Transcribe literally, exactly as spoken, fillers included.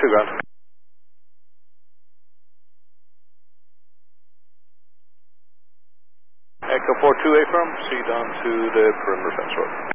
two ground. Echo four two, affirm, proceed on to the perimeter fence road.